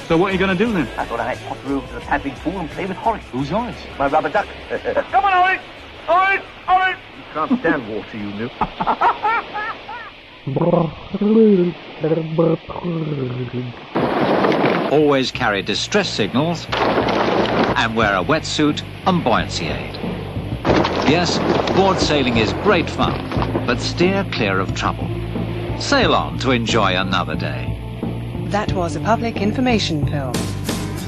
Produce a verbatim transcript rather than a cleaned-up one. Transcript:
So what are you going to do then? I thought I might potter over to the paddling pool and play with Horace. Who's Horace? My rubber duck. Come on, Horace! Horace! Horace! You can't stand water, you know. Always carry distress signals and wear a wetsuit and buoyancy aid. Yes, board sailing is great fun, but steer clear of trouble. Sail on to enjoy another day. That was a public information film.